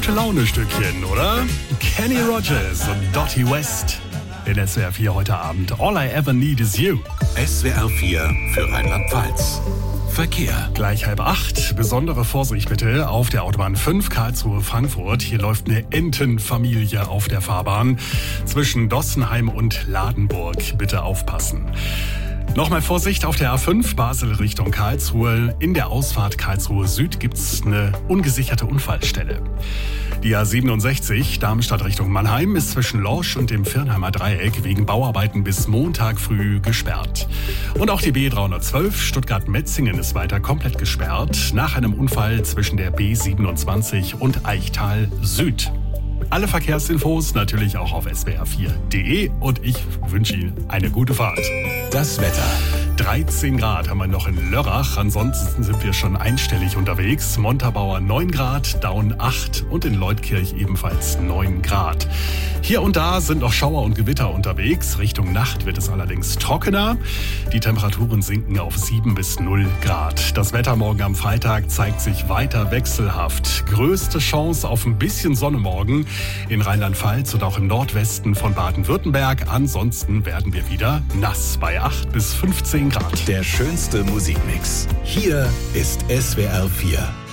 gute Laune-Stückchen, oder? Kenny Rogers und Dottie West. In SWR 4 heute Abend. All I Ever Need Is You. SWR 4 für Rheinland-Pfalz. Verkehr. Gleich 7:30. Besondere Vorsicht bitte auf der Autobahn 5 Karlsruhe-Frankfurt. Hier läuft eine Entenfamilie auf der Fahrbahn zwischen Dossenheim und Ladenburg. Bitte aufpassen. Nochmal Vorsicht auf der A5 Basel Richtung Karlsruhe. In der Ausfahrt Karlsruhe Süd gibt's eine ungesicherte Unfallstelle. Die A67 Darmstadt Richtung Mannheim ist zwischen Lorsch und dem Viernheimer Dreieck wegen Bauarbeiten bis Montag früh gesperrt. Und auch die B312 Stuttgart-Metzingen ist weiter komplett gesperrt nach einem Unfall zwischen der B27 und Eichtal Süd. Alle Verkehrsinfos natürlich auch auf swr4.de und ich wünsche Ihnen eine gute Fahrt. Das Wetter. 13 Grad haben wir noch in Lörrach, ansonsten sind wir schon einstellig unterwegs. Montabaur 9 Grad, Daun 8 und in Leutkirch ebenfalls 9 Grad. Hier und da sind noch Schauer und Gewitter unterwegs. Richtung Nacht wird es allerdings trockener. Die Temperaturen sinken auf 7 bis 0 Grad. Das Wetter morgen am Freitag zeigt sich weiter wechselhaft. Größte Chance auf ein bisschen Sonne morgen in Rheinland-Pfalz und auch im Nordwesten von Baden-Württemberg. Ansonsten werden wir wieder nass bei 8 bis 15 Grad. Der schönste Musikmix. Hier ist SWR 4.